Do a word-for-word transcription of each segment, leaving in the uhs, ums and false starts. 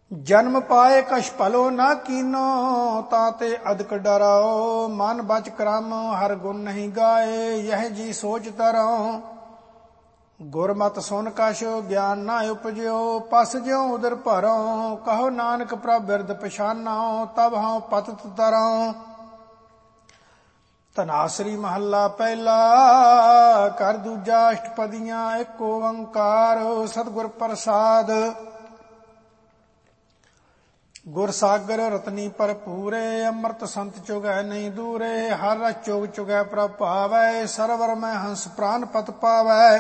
ਜਨਮ ਪਾਏ ਕਛ ਭਲੋ ਨਾ ਕੀਨੋ, ਤਾਤੇ ਅਦਕ ਡਰਾਓ। ਮਨ ਬਚ ਕਰਮ ਹਰ ਗੁਣ ਨਹੀਂ ਗਾਏ, ਯਹ ਜੀ ਸੋਚ ਤਰੋ। ਗੁਰਮਤਿ ਸੁਨ ਕਛ ਗਿਆਨ ਨਾ ਉਪਜਿਓ, ਪਸ ਜਿਉ ਉਦਰ ਭਰੋ। ਕਹੋ ਨਾਨਕ ਪ੍ਰਭ ਬਿਰਦ ਪਛਾਨੋ, ਤਬ ਹਉ ਪਤਿਤ ਤਰੋ। ਧਨਾਸਰੀ ਮਹੱਲਾ ਪਹਿਲਾ। ਕਰ ਦੂਜਾ ਅਸ਼ਟਪਦੀਆਂ। ਇੱਕ ਓੰਕਾਰ ਸਤਿਗੁਰ ਪ੍ਰਸਾਦ। ਗੁਰ ਸਾਗਰ ਰਤਨੀ ਭਰਪੂਰੇ, ਅੰਮ੍ਰਿਤ ਸੰਤ ਚੁਗੈ ਨਹੀਂ ਦੂਰੇ। ਹਰ ਰਸ ਚੁਗ ਚੁਗੈ ਪ੍ਰਭ ਭਾਵੈ, ਸਰਵਰ ਮੈਂ ਹੰਸ ਪ੍ਰਾਨ ਪਤ ਪਾਵੈ।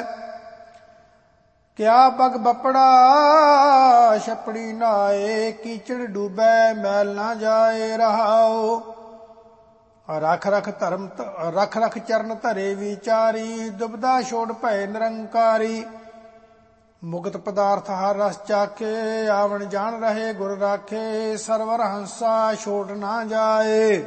ਕਿਆ ਬਗ ਬਪੜਾ ਛਪੜੀ ਨਾਏ, ਕੀਚੜ ਡੂਬੈ ਮੈਲ ਨਾ ਜਾਏ। ਰਹਾਉ ਰਖ ਰਖ ਧਰਮ ਰਖ ਰਖ ਚਰਨ ਧਰੇ ਵਿਚਾਰੀ, ਦੁਬਦਾ ਛੋੜ ਭੈ ਨਿਰੰਕਾਰੀ। ਮੁਕਤ ਪਦਾਰਥ ਹਰ ਰਸ ਚਾਖੇ, ਆਵਣ ਜਾਣ ਰਹੇ ਗੁਰ ਰਾਖੇ। ਸਰਵਰ ਹੰਸਾ ਛੋੜ ਨਾ ਜਾਏ,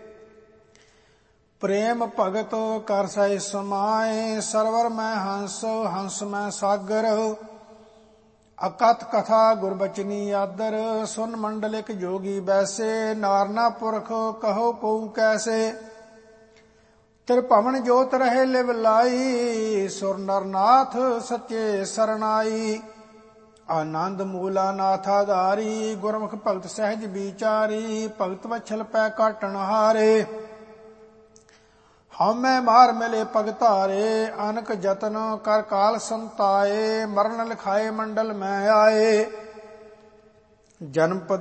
ਪ੍ਰੇਮ ਭਗਤ ਕਰ ਸਹਿ ਸਮਾਏ। ਸਰਵਰ ਮੈਂ ਹੰਸ ਹੰਸ ਮੈਂ ਸਾਗਰ, ਅਕਥ ਕਥਾ ਗੁਰਬਚਨੀ ਆਦਰ। ਸੁਨ ਮੰਡਲਿਕ ਜੋਗੀ ਬੈਸੇ, ਨਾਰਨਾ ਪੁਰਖ ਕਹੋ ਕਉ ਕੈਸੇ। ਤ੍ਰਿਭਵਨ ਜੋਤ ਰਹੇ ਲਿਵ ਲਾਈ, ਸੁਰ ਨਰ ਨਾਥ ਸੱਚੇ ਸਰਨਾਈ। ਆਨੰਦ ਮੂਲਾ ਨਾਥ ਆਧਾਰੀ, ਗੁਰਮੁਖ ਭਗਤ ਸਹਿਜ ਵਿਚਾਰੀ। ਭਗਤ ਵਛਲ ਪੈ ਕਾਟਣ ਹਾਰੇ, ਹਉਮੈ ਮਾਰ ਮਿਲੇ ਭਗਤਾਰੇ। ਅਨਕ ਜਤਨ ਕਰ ਕਾਲ ਸੰਤਾਏ, ਮਰਨ ਲਿਖਾਏ ਮੰਡਲ ਮੈਂ ਆਏ। ਜਨਮ